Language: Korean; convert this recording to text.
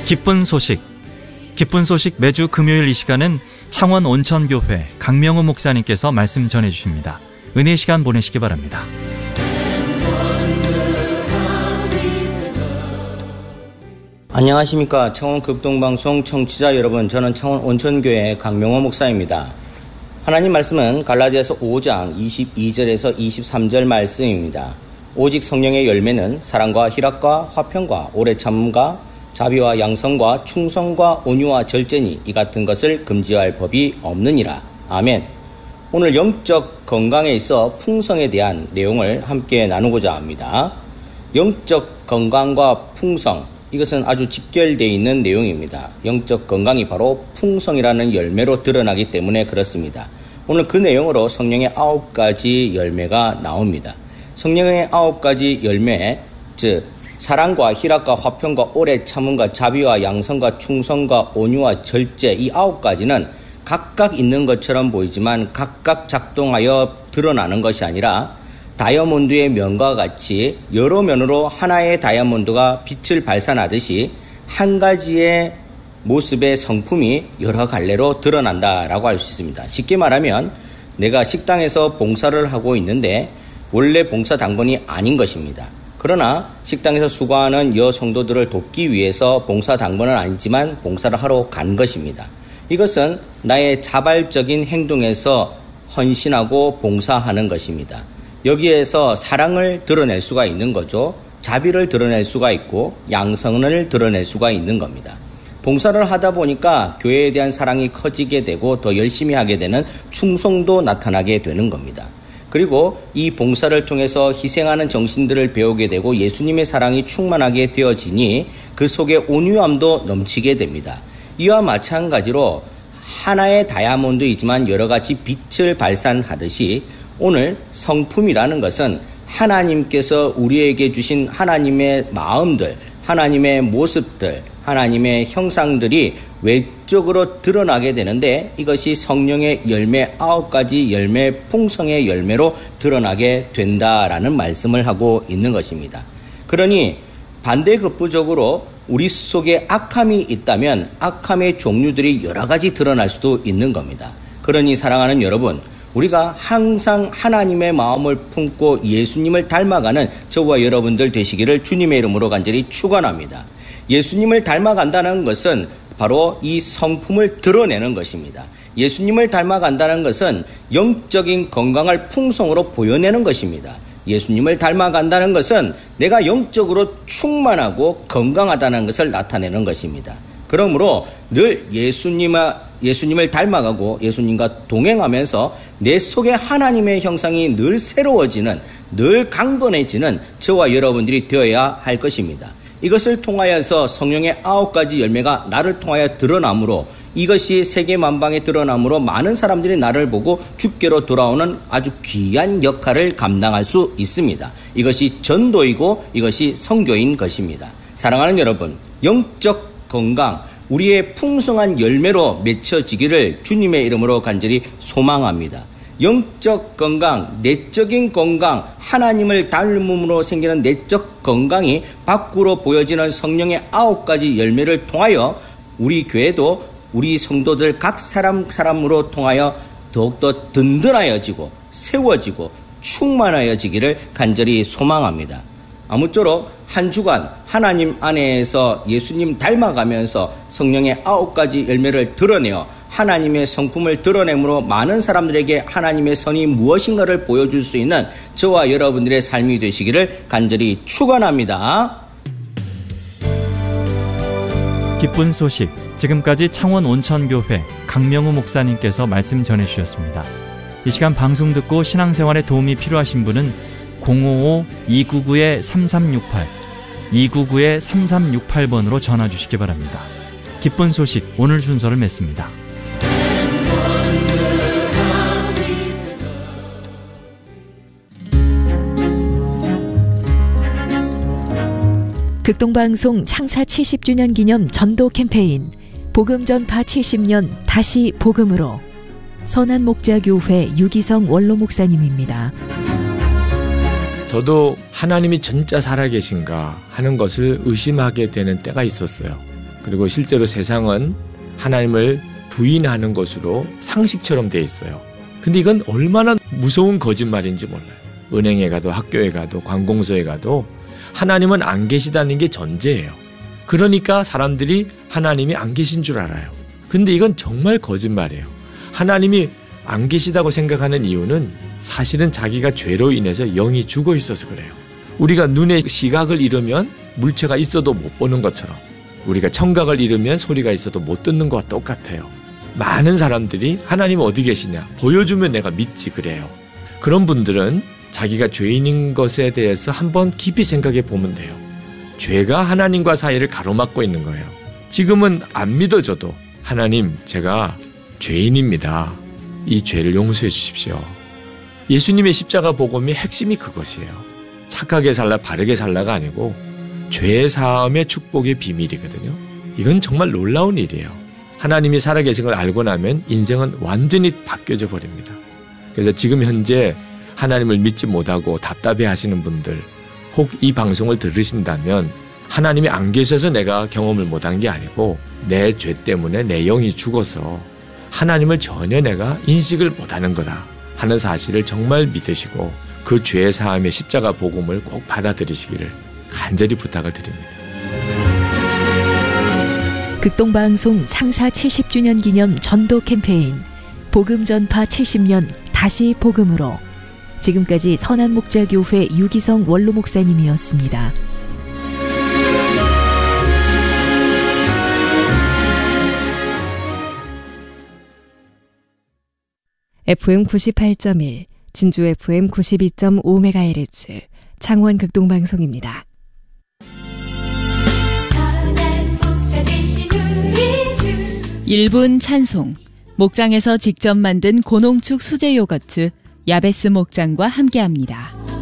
기쁜 소식 매주 금요일 이 시간은 창원 온천교회 강명우 목사님께서 말씀 전해주십니다. 은혜 시간 보내시기 바랍니다. 안녕하십니까. 창원 극동방송 청취자 여러분, 저는 창원 온천교회 강명호 목사입니다. 하나님 말씀은 갈라디아서 5장 22절에서 23절 말씀입니다. 오직 성령의 열매는 사랑과 희락과 화평과 오래 참음과 자비와 양성과 충성과 온유와 절제니 이 같은 것을 금지할 법이 없느니라. 아멘. 오늘 영적 건강에 있어 풍성에 대한 내용을 함께 나누고자 합니다. 영적 건강과 풍성, 이것은 아주 직결되어 있는 내용입니다. 영적 건강이 바로 풍성이라는 열매로 드러나기 때문에 그렇습니다. 오늘 그 내용으로 성령의 9가지 열매가 나옵니다. 성령의 9가지 열매, 즉 사랑과 희락과 화평과 오래 참음과 자비와 양성과 충성과 온유와 절제, 이 9가지는 각각 있는 것처럼 보이지만 각각 작동하여 드러나는 것이 아니라 다이아몬드의 면과 같이 여러 면으로 하나의 다이아몬드가 빛을 발산하듯이 한 가지의 모습의 성품이 여러 갈래로 드러난다라고 할 수 있습니다. 쉽게 말하면 내가 식당에서 봉사를 하고 있는데 원래 봉사 당번이 아닌 것입니다. 그러나 식당에서 수고하는 여성도들을 돕기 위해서 봉사 당번은 아니지만 봉사를 하러 간 것입니다. 이것은 나의 자발적인 행동에서 헌신하고 봉사하는 것입니다. 여기에서 사랑을 드러낼 수가 있는 거죠. 자비를 드러낼 수가 있고 양성을 드러낼 수가 있는 겁니다. 봉사를 하다 보니까 교회에 대한 사랑이 커지게 되고 더 열심히 하게 되는 충성도 나타나게 되는 겁니다. 그리고 이 봉사를 통해서 희생하는 정신들을 배우게 되고 예수님의 사랑이 충만하게 되어지니 그 속에 온유함도 넘치게 됩니다. 이와 마찬가지로 하나의 다이아몬드이지만 여러 가지 빛을 발산하듯이 오늘 성품이라는 것은 하나님께서 우리에게 주신 하나님의 마음들, 하나님의 모습들, 하나님의 형상들이 외적으로 드러나게 되는데 이것이 성령의 열매 9가지 열매 풍성의 열매로 드러나게 된다라는 말씀을 하고 있는 것입니다. 그러니 반대급부적으로 우리 속에 악함이 있다면 악함의 종류들이 여러 가지 드러날 수도 있는 겁니다. 그러니 사랑하는 여러분, 우리가 항상 하나님의 마음을 품고 예수님을 닮아가는 저와 여러분들 되시기를 주님의 이름으로 간절히 축원합니다. 예수님을 닮아간다는 것은 바로 이 성품을 드러내는 것입니다. 예수님을 닮아간다는 것은 영적인 건강을 풍성으로 보여내는 것입니다. 예수님을 닮아간다는 것은 내가 영적으로 충만하고 건강하다는 것을 나타내는 것입니다. 그러므로 늘 예수님을 닮아가고 예수님과 동행하면서 내 속에 하나님의 형상이 늘 새로워지는, 늘 강건해지는 저와 여러분들이 되어야 할 것입니다. 이것을 통하여서 성령의 9가지 열매가 나를 통하여 드러나므로, 이것이 세계만방에 드러나므로 많은 사람들이 나를 보고 주께로 돌아오는 아주 귀한 역할을 감당할 수 있습니다. 이것이 전도이고 이것이 선교인 것입니다. 사랑하는 여러분, 영적 건강, 우리의 풍성한 열매로 맺혀지기를 주님의 이름으로 간절히 소망합니다. 영적 건강, 내적인 건강, 하나님을 닮음으로 생기는 내적 건강이 밖으로 보여지는 성령의 9가지 열매를 통하여 우리 교회도 우리 성도들 각 사람으로 통하여 더욱더 든든하여지고 세워지고 충만하여지기를 간절히 소망합니다. 아무쪼록 한 주간 하나님 안에서 예수님 닮아가면서 성령의 9가지 열매를 드러내어 하나님의 성품을 드러내므로 많은 사람들에게 하나님의 선이 무엇인가를 보여줄 수 있는 저와 여러분들의 삶이 되시기를 간절히 축원합니다. 기쁜 소식, 지금까지 창원 온천교회 강명우 목사님께서 말씀 전해주셨습니다. 이 시간 방송 듣고 신앙생활에 도움이 필요하신 분은 055-299-3368 299-3368번으로 전화 주시기 바랍니다. 기쁜 소식, 오늘 순서를 맺습니다. 극동방송 창사 70주년 기념 전도 캠페인 복음전파 70년 다시 복음으로, 선한목자교회 유기성 원로 목사님입니다. 저도 하나님이 진짜 살아계신가 하는 것을 의심하게 되는 때가 있었어요. 그리고 실제로 세상은 하나님을 부인하는 것으로 상식처럼 돼 있어요. 근데 이건 얼마나 무서운 거짓말인지 몰라요. 은행에 가도 학교에 가도 관공서에 가도 하나님은 안 계시다는 게 전제예요. 그러니까 사람들이 하나님이 안 계신 줄 알아요. 근데 이건 정말 거짓말이에요. 하나님이 안 계시다고 생각하는 이유는 사실은 자기가 죄로 인해서 영이 죽어 있어서 그래요. 우리가 눈의 시각을 잃으면 물체가 있어도 못 보는 것처럼 우리가 청각을 잃으면 소리가 있어도 못 듣는 것과 똑같아요. 많은 사람들이 하나님 어디 계시냐 보여주면 내가 믿지 그래요. 그런 분들은 자기가 죄인인 것에 대해서 한번 깊이 생각해 보면 돼요. 죄가 하나님과 사이를 가로막고 있는 거예요. 지금은 안 믿어져도 하나님 제가 죄인입니다. 이 죄를 용서해 주십시오. 예수님의 십자가 복음의 핵심이 그것이에요. 착하게 살라 바르게 살라가 아니고 죄 사함의 축복의 비밀이거든요. 이건 정말 놀라운 일이에요. 하나님이 살아계신 걸 알고 나면 인생은 완전히 바뀌어져 버립니다. 그래서 지금 현재 하나님을 믿지 못하고 답답해 하시는 분들 혹 이 방송을 들으신다면 하나님이 안 계셔서 내가 경험을 못한 게 아니고 내 죄 때문에 내 영이 죽어서 하나님을 전혀 내가 인식을 못하는 거다 하는 사실을 정말 믿으시고 그 죄 사함의 십자가 복음을 꼭 받아들이시기를 간절히 부탁을 드립니다. 극동방송 창사 70주년 기념 전도 캠페인 복음 전파 70년 다시 복음으로 지금까지 선한목자교회 유기성 원로 목사님이었습니다. FM 98.1, 진주 FM 92.5MHz, 창원 극동방송입니다. 일분 찬송, 목장에서 직접 만든 고농축 수제 요거트 야베스 목장과 함께합니다.